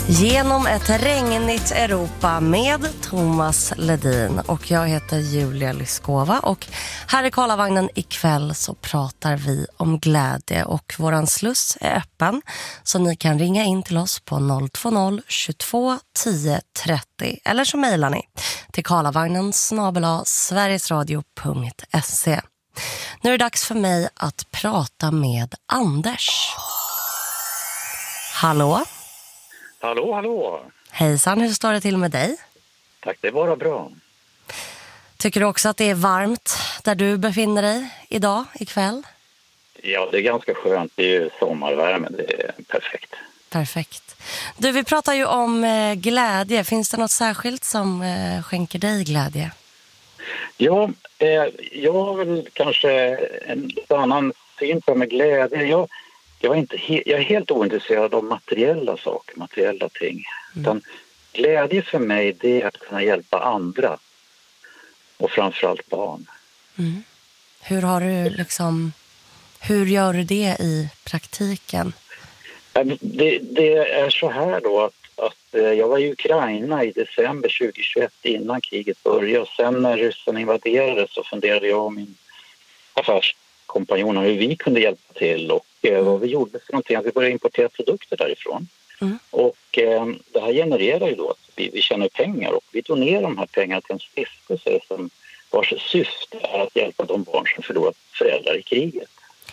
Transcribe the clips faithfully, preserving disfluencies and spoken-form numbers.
Genom ett regnigt Europa med Thomas Ledin. Och jag heter Julia Lyskova. Och här i Karlavagnen ikväll så pratar vi om glädje. Och våran sluss är öppen. Så ni kan ringa in till oss på noll två noll tjugotvå tio trettio. Eller så mejlar ni till karlavagnen snabel-a sverigesradio punkt se. Nu är det dags för mig att prata med Anders. Hallå? Hallå, hallå. Hejsan, hur står det till med dig? Tack, det var bra. Tycker du också att det är varmt där du befinner dig idag, ikväll? Ja, det är ganska skönt. Det är ju sommarvärme, det är perfekt. Perfekt. Du, vi pratar ju om eh, glädje. Finns det något särskilt som eh, skänker dig glädje? Ja, eh, jag har väl kanske en annan syn på med glädje. Jag, jag, är inte he- jag är helt ointresserad av materiella saker, materiella ting. Mm. Utan glädje för mig, det är att kunna hjälpa andra. Och framförallt barn. Mm. Hur har du liksom... Hur gör du det i praktiken? Det, det är så här då att, att jag var i Ukraina i december tjugohundratjugoett innan kriget började. Och sen när ryssen invaderade så funderade jag och min affärskompanjon hur vi kunde hjälpa till. Och mm. vad vi gjorde för någonting, att vi började importera produkter därifrån. Mm. Och eh, det här genererar ju då att vi, vi tjänar pengar och vi donerar de här pengarna till en stiftelse som vars syfte är att hjälpa de barn som förlorat föräldrar i kriget.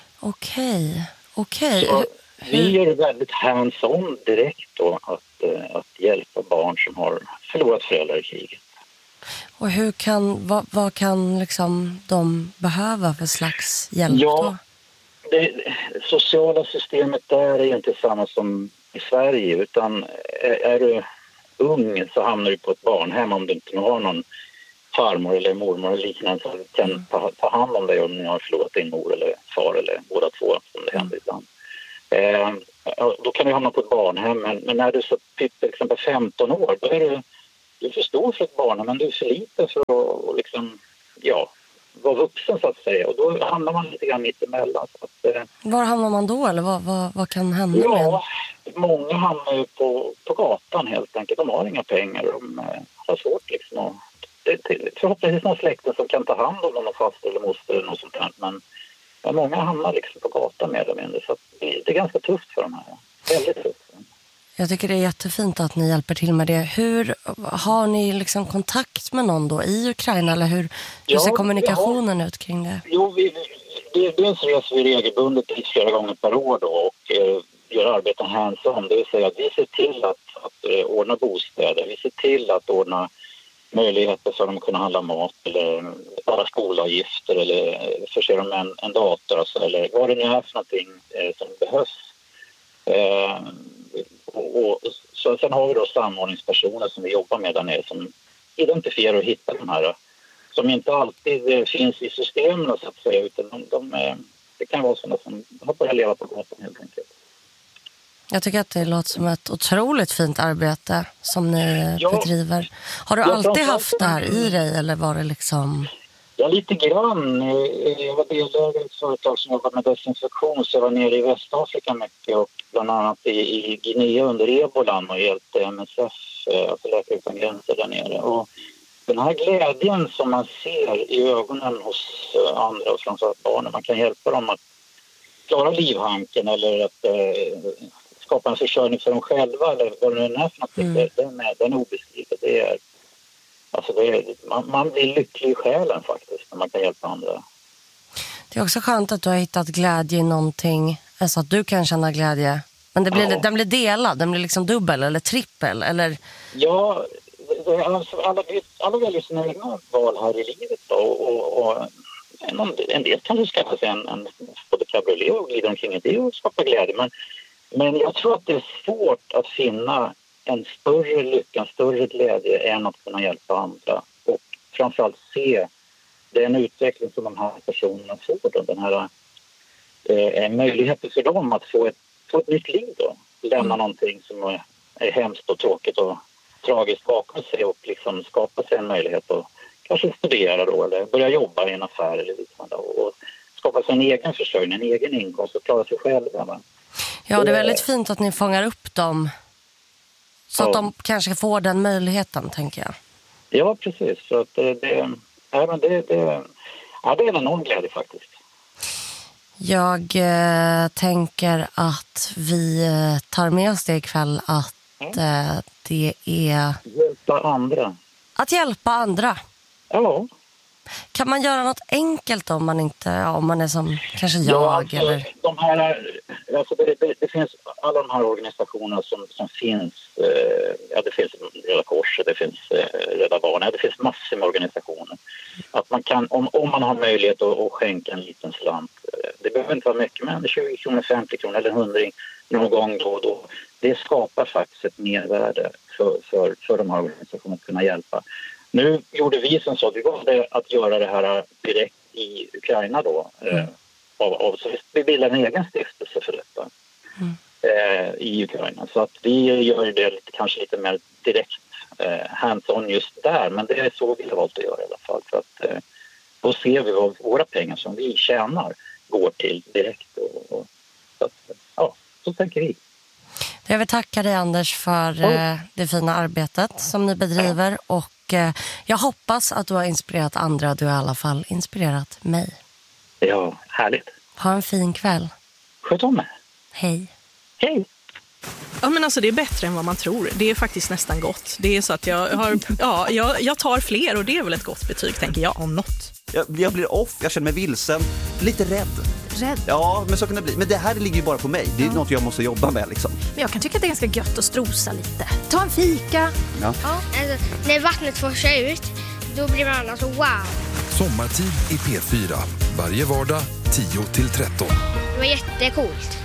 Okej, okej. Så vi gör det väldigt hands-on direkt då att, att hjälpa barn som har förlorat föräldrar i kriget. Och hur kan, vad, vad kan liksom de behöva för slags hjälp ja, då? Det sociala systemet där är inte samma som i Sverige, utan är, är du ung så hamnar du på ett barnhem om du inte har någon farmor eller mormor eller liknande som kan mm. ta, ta hand om dig om ni har förlorat din mor eller far eller båda två som det händer ibland. Eh, då kan du hamna på ett barnhem, men, men när du är så till exempel femton år, då är du, du är för stor för ett barnhem, men du är för liten för att liksom, ja, vara vuxen så att säga. Och då hamnar man lite grann mitt emellan. Så att, eh, var hamnar man då eller vad, vad, vad kan hända? Ja, med? Många hamnar ju på, på gatan helt enkelt. De har inga pengar, de eh, har svårt liksom att det är förhoppningsvis någon släkten som kan ta hand om någon faster eller moster eller något sånt där. Men ja, många hamnar liksom på gatan mer eller mindre. Så det, det är ganska tufft för de här. Väldigt tufft. Jag tycker det är jättefint att ni hjälper till med det. Hur har ni liksom kontakt med någon då i Ukraina? Eller hur, hur ja, ser kommunikationen har, ut kring det? Jo, vi, vi, dels reser vi regelbundet dit flera gånger per år då och eh, gör arbeten hands-on. Det vill säga att vi ser till att, att eh, ordna bostäder. Vi ser till att ordna möjligheter för dem att kunna handla mat eller bara skolavgifter eller förse dem med en, en dator alltså, eller vad det nu är för någonting eh, som behövs. Eh, och, och, så sen har vi då samordningspersoner som vi jobbar med där nere som identifierar och hittar de här som inte alltid eh, finns i systemen så att säga, utan de, de, eh, det kan vara sådana som har börjat leva på gatan helt enkelt. Jag tycker att det låter som ett otroligt fint arbete som ni ja, bedriver. Har du alltid haft det här i dig eller var det liksom... Ja, lite grann. Jag var delägare i ett företag som jobbar med desinfektion så jag var nere i Västafrika mycket och bland annat i, i Guinea under ebolan och hjälpte M S F, alltså Läkare utan gränser där nere. Och den här glädjen som man ser i ögonen hos andra och framförallt barn, man kan hjälpa dem att klara livhanken eller att eh, skapa en försörjning för dem själva eller vad det nu är för något. Mm. Den är, den är obeskrivlig. Det är, alltså det är, man, man blir lycklig i själen faktiskt när man kan hjälpa andra. Det är också skönt att du har hittat glädje i någonting, alltså att du kan känna glädje. Men det blir, ja. den blir delad, den blir liksom dubbel eller trippel eller... Ja, det är alltså, alla, alla väljer sina egna val här i livet då, och, och en, en del kan ju skaffa sig en, en både cabriolet och glida omkring det och skapa glädje, men Men jag tror att det är svårt att finna en större lycka, en större glädje än att kunna hjälpa andra. Och framförallt se den utveckling som de här personerna får. Den här eh, möjligheten för dem att få ett, få ett nytt liv då. Lämna mm. någonting som är, är hemskt och tråkigt och tragiskt bakom sig och liksom skapa sig en möjlighet att kanske studera då eller börja jobba i en affär eller liknande. Och skapa sig en egen försörjning, en egen inkomst och klara sig själva. Va? Ja, det är väldigt fint att ni fångar upp dem Så ja. att de kanske får den möjligheten, tänker jag. Ja, precis. Så att det, det, ja, men det, det, ja, det är en enorm glädje faktiskt. Jag eh, tänker att vi eh, tar med oss det ikväll att eh, det är... Hjälpa andra. Att hjälpa andra. Ja. Kan man göra något enkelt om man inte, om man är som kanske jag ja, alltså, eller... De här, alltså det, det, det finns alla de här organisationerna som, som finns, eh, ja det finns Röda Korset, det finns eh, Rädda Barnen, det finns massor med organisationer. Att man kan, om, om man har möjlighet att, att skänka en liten slant, eh, det behöver inte vara mycket, men tjugo kronor, femtio kronor eller hundra någon gång då och då. Det skapar faktiskt ett mervärde för, för, för de här organisationerna att kunna hjälpa. Nu gjorde vi som så att vi valde att göra det här direkt i Ukraina då. Mm. Eh, av, av, så vi bildade en egen stiftelse för detta mm. eh, i Ukraina. Så att vi gör det lite, kanske lite mer direkt eh, hands-on just där. Men det är så vi har valt att göra i alla fall. För att eh, då ser vi vad våra pengar som vi tjänar går till direkt. Och, och, så att, ja, så tänker vi. Jag vill tacka dig, Anders, för eh, det fina arbetet som ni bedriver. Och eh, jag hoppas att du har inspirerat andra. Du har i alla fall inspirerat mig. Ja, härligt. Ha en fin kväll. Sköt om mig. Hej. Hej. Ja, men alltså det är bättre än vad man tror. Det är faktiskt nästan gott. Det är så att jag har, ja, jag, jag tar fler och det är väl ett gott betyg, tänker jag, om något. Jag, jag blir off, jag känner mig vilsen, lite rädd. Rädd? Ja, men så kan det bli. Men det här ligger ju bara på mig. Det är ja. något jag måste jobba med liksom. Men jag kan tycka att det är ganska gött att strosa lite. Ta en fika. Ja. Ja. Alltså, när vattnet forsar ut, då blir man alltså wow. Sommartid i P fyra. Varje vardag tio till tretton. Det var jättecoolt.